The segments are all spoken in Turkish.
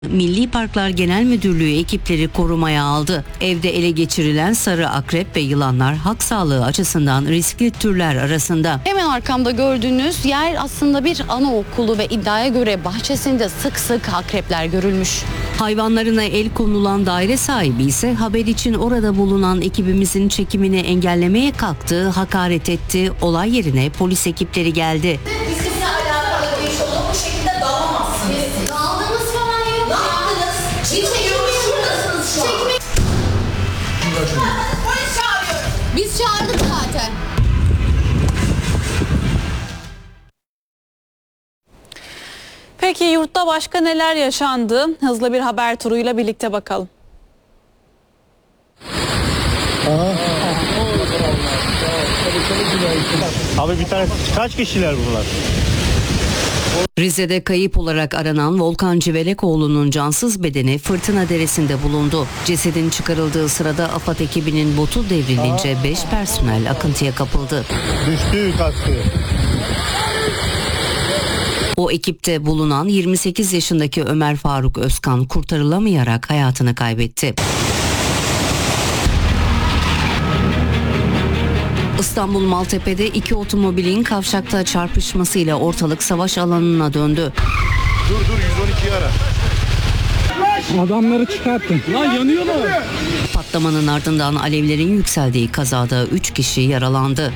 Milli Parklar Genel Müdürlüğü ekipleri korumaya aldı. Evde ele geçirilen sarı akrep ve yılanlar halk sağlığı açısından riskli türler arasında. Hemen arkamda gördüğünüz yer aslında bir anaokulu ve iddiaya göre bahçesinde sık sık akrepler görülmüş. Hayvanlarına el konulan daire sahibi ise haber için orada bulunan ekibimizin çekimini engellemeye kalktı, hakaret etti. Olay yerine polis ekipleri geldi. Bizimle alakalı bir iş olur, bu şekilde dalamazsınız. Daldığımız falan yok. Ne yaptınız? Şuradasınız şu an. Polis çağırıyorum. Biz çağırdık zaten. Peki yurtta başka neler yaşandı? Hızlı bir haber turuyla birlikte bakalım. Abi bir tane kaç kişiler bunlar? Rize'de kayıp olarak aranan Volkan Civelekoğlu'nun cansız bedeni Fırtına Deresi'nde bulundu. Cesedin çıkarıldığı sırada AFAD ekibinin botu devrilince 5 personel akıntıya kapıldı. Düştü kaskı. O ekipte bulunan 28 yaşındaki Ömer Faruk Özkan kurtarılamayarak hayatını kaybetti. İstanbul Maltepe'de iki otomobilin kavşakta çarpışmasıyla ortalık savaş alanına döndü. Dur 112'yi ara. Adamları çıkarttın. Lan yanıyorlar. Patlamanın ardından alevlerin yükseldiği kazada 3 kişi yaralandı.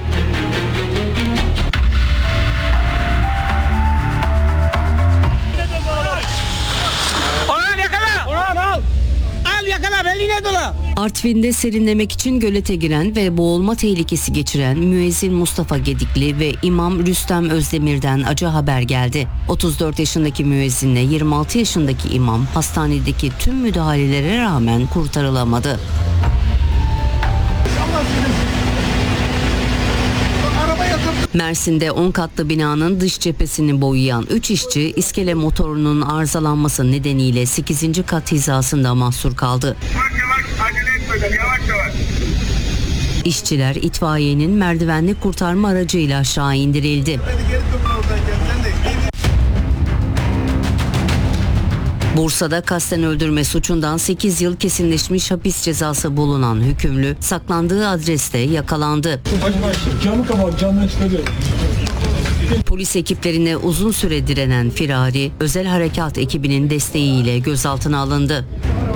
Artvin'de serinlemek için gölete giren ve boğulma tehlikesi geçiren müezzin Mustafa Gedikli ve İmam Rüstem Özdemir'den acı haber geldi. 34 yaşındaki müezzinle 26 yaşındaki imam hastanedeki tüm müdahalelere rağmen kurtarılamadı. Mersin'de 10 katlı binanın dış cephesini boyayan 3 işçi iskele motorunun arızalanması nedeniyle 8. kat hizasında mahsur kaldı. İşçiler itfaiyenin merdivenli kurtarma aracıyla aşağı indirildi. Bursa'da kasten öldürme suçundan 8 yıl kesinleşmiş hapis cezası bulunan hükümlü saklandığı adreste yakalandı. Camı kapat, camdan çıkarıyor. Polis ekiplerine uzun süre direnen firari, özel harekat ekibinin desteğiyle gözaltına alındı.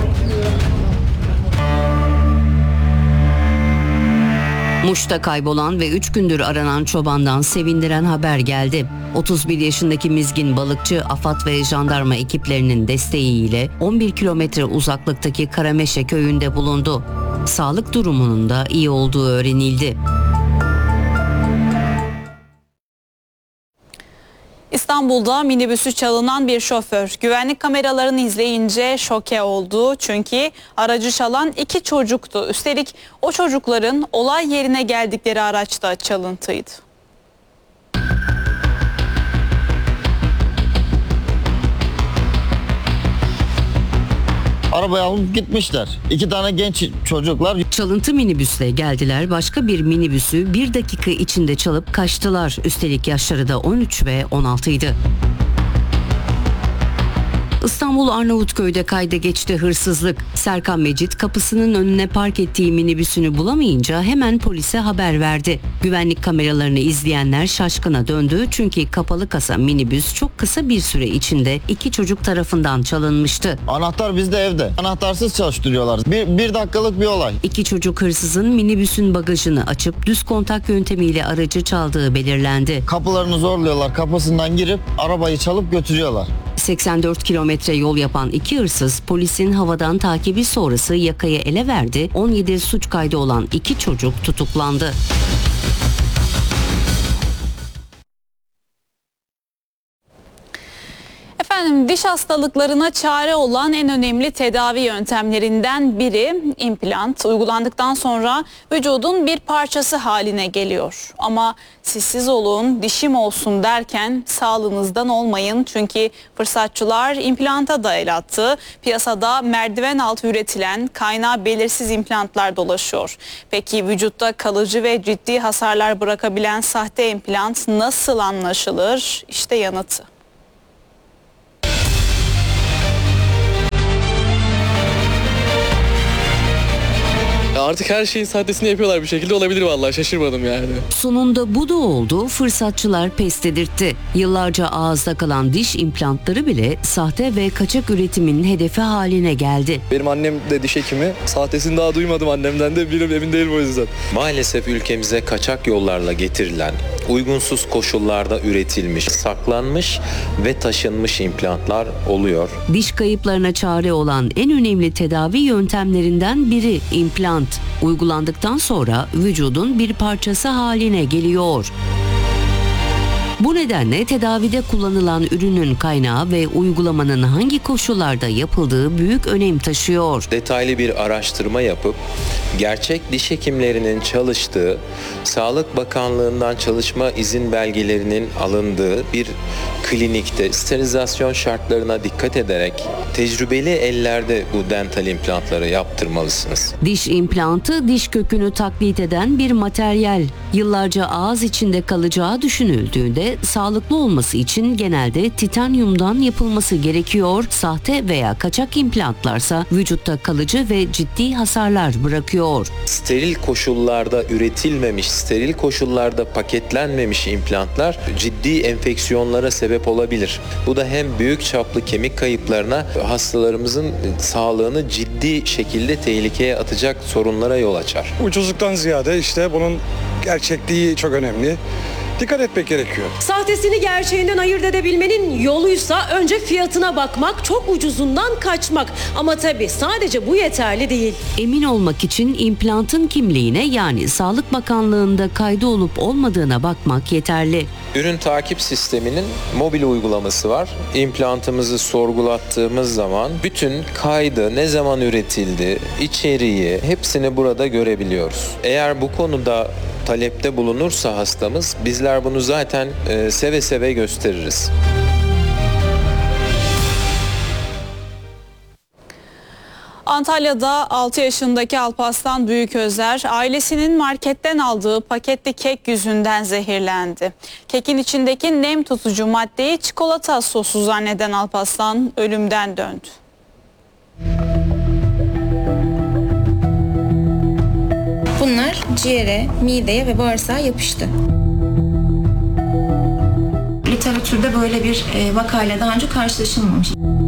Muş'ta kaybolan ve 3 gündür aranan çobandan sevindiren haber geldi. 31 yaşındaki mizgin balıkçı AFAD ve jandarma ekiplerinin desteğiyle 11 kilometre uzaklıktaki Karameşe köyünde bulundu. Sağlık durumunun da iyi olduğu öğrenildi. İstanbul'da minibüsü çalınan bir şoför güvenlik kameralarını izleyince şoke oldu. Çünkü aracı çalan 2 çocuktu. Üstelik o çocukların olay yerine geldikleri araçta çalıntıydı. Arabayı alıp gitmişler. 2 tane genç çocuklar. Çalıntı minibüsle geldiler, başka bir minibüsü 1 dakika içinde çalıp kaçtılar. Üstelik yaşları da 13 ve 16 idi. İstanbul Arnavutköy'de kayda geçti hırsızlık. Serkan Mecit kapısının önüne park ettiği minibüsünü bulamayınca hemen polise haber verdi. Güvenlik kameralarını izleyenler şaşkına döndü çünkü kapalı kasa minibüs çok kısa bir süre içinde 2 çocuk tarafından çalınmıştı. Anahtar bizde evde. Anahtarsız çalıştırıyorlar. Bir dakikalık bir olay. 2 çocuk hırsızın minibüsün bagajını açıp düz kontak yöntemiyle aracı çaldığı belirlendi. Kapılarını zorluyorlar. Kapısından girip arabayı çalıp götürüyorlar. 84 kilometre yol yapan 2 hırsız polisin havadan takibi sonrası yakayı ele verdi. 17 suç kaydı olan 2 çocuk tutuklandı. Efendim, diş hastalıklarına çare olan en önemli tedavi yöntemlerinden biri implant. Uygulandıktan sonra vücudun bir parçası haline geliyor. Ama siz olun, dişim olsun derken sağlığınızdan olmayın. Çünkü fırsatçılar implanta da el attı. Piyasada merdiven altı üretilen kaynağı belirsiz implantlar dolaşıyor. Peki vücutta kalıcı ve ciddi hasarlar bırakabilen sahte implant nasıl anlaşılır? İşte yanıtı. Artık her şeyin sahtesini yapıyorlar bir şekilde, olabilir vallahi, şaşırmadım yani. Sonunda bu da oldu, fırsatçılar pes dedirtti. Yıllarca ağızda kalan diş implantları bile sahte ve kaçak üretimin hedefi haline geldi. Benim annem de diş hekimi. Sahtesini daha duymadım annemden de, benim emin değilim o yüzden. Maalesef ülkemize kaçak yollarla getirilen, uygunsuz koşullarda üretilmiş, saklanmış ve taşınmış implantlar oluyor. Diş kayıplarına çare olan en önemli tedavi yöntemlerinden biri implant. Uygulandıktan sonra vücudun bir parçası haline geliyor. Bu nedenle tedavide kullanılan ürünün kaynağı ve uygulamanın hangi koşullarda yapıldığı büyük önem taşıyor. Detaylı bir araştırma yapıp gerçek diş hekimlerinin çalıştığı, Sağlık Bakanlığı'ndan çalışma izin belgelerinin alındığı bir klinikte sterilizasyon şartlarına dikkat ederek tecrübeli ellerde bu dental implantları yaptırmalısınız. Diş implantı diş kökünü taklit eden bir materyal. Yıllarca ağız içinde kalacağı düşünüldüğünde sağlıklı olması için genelde titanyumdan yapılması gerekiyor. Sahte veya kaçak implantlarsa vücutta kalıcı ve ciddi hasarlar bırakıyor. Steril koşullarda üretilmemiş, steril koşullarda paketlenmemiş implantlar ciddi enfeksiyonlara sebep olabilir. Bu da hem büyük çaplı kemik kayıplarına, hastalarımızın sağlığını ciddi şekilde tehlikeye atacak sorunlara yol açar. Ucuzluktan ziyade işte bunun gerçekliği çok önemli. Dikkat etmek gerekiyor. Sahtesini gerçeğinden ayırt edebilmenin yoluysa önce fiyatına bakmak, çok ucuzundan kaçmak. Ama tabii sadece bu yeterli değil. Emin olmak için implantın kimliğine, yani Sağlık Bakanlığı'nda kaydı olup olmadığına bakmak yeterli. Ürün takip sisteminin mobil uygulaması var. İmplantımızı sorgulattığımız zaman bütün kaydı, ne zaman üretildi, içeriği, hepsini burada görebiliyoruz. Eğer bu konuda talepte bulunursa hastamız, bizler bunu zaten seve seve gösteririz. Antalya'da 6 yaşındaki Alparslan Büyüközler ailesinin marketten aldığı paketli kek yüzünden zehirlendi. Kekin içindeki nem tutucu maddeyi çikolata sosu zanneden Alparslan ölümden döndü. Bunlar ciğere, mideye ve bağırsağa yapıştı. Literatürde böyle bir vakayla daha önce karşılaşılmamış.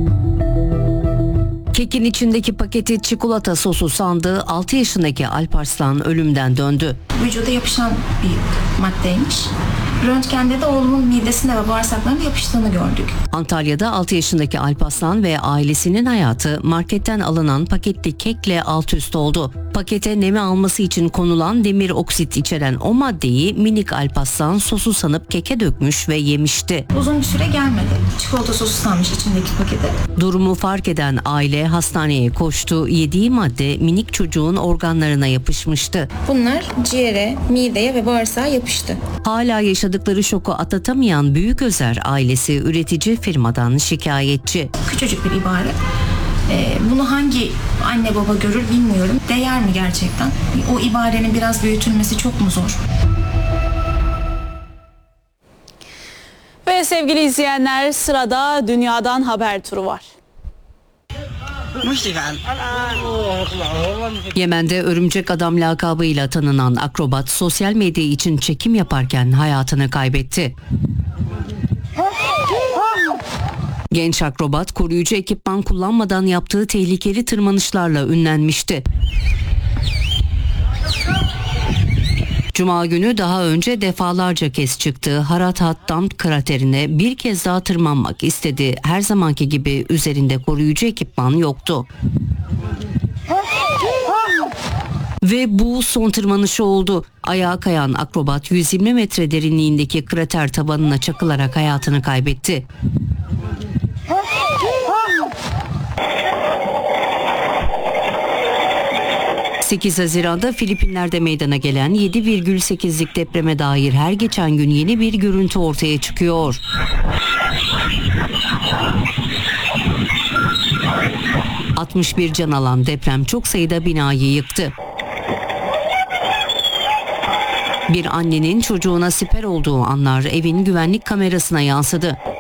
Kekin içindeki paketi çikolata sosu sandığı 6 yaşındaki Alparslan ölümden döndü. Vücuda yapışan bir maddeymiş. Röntgende de oğlumun midesine ve bağırsaklarına yapıştığını gördük. Antalya'da 6 yaşındaki Alparslan ve ailesinin hayatı marketten alınan paketli kekle alt üst oldu. Pakete nemi alması için konulan demir oksit içeren o maddeyi minik Alparslan sosu sanıp keke dökmüş ve yemişti. Uzun bir süre gelmedi. Çikolata sosu sanmış içindeki paketi. Durumu fark eden aile hastaneye koştu. Yediği madde minik çocuğun organlarına yapışmıştı. Bunlar ciğere, mideye ve bağırsağa yapıştı. Hala yaşadıkları şoku atlatamayan Büyüközer ailesi üretici firmadan şikayetçi. Küçücük bir ibare. Bunu hangi anne baba görür bilmiyorum. Değer mi gerçekten? O ibarenin biraz büyütülmesi çok mu zor? Ve sevgili izleyenler, sırada dünyadan haber turu var. Yemen'de örümcek adam lakabıyla tanınan akrobat sosyal medya için çekim yaparken hayatını kaybetti. Genç akrobat koruyucu ekipman kullanmadan yaptığı tehlikeli tırmanışlarla ünlenmişti. Cuma günü daha önce defalarca kez çıktığı Harat Hattam kraterine bir kez daha tırmanmak istedi. Her zamanki gibi üzerinde koruyucu ekipman yoktu. Ve bu son tırmanışı oldu. Ayağa kayan akrobat 120 metre derinliğindeki krater tabanına çakılarak hayatını kaybetti. ...8 Haziran'da Filipinler'de meydana gelen 7,8'lik depreme dair her geçen gün yeni bir görüntü ortaya çıkıyor. ...61 can alan deprem çok sayıda binayı yıktı. Bir annenin çocuğuna siper olduğu anlar evin güvenlik kamerasına yansıdı.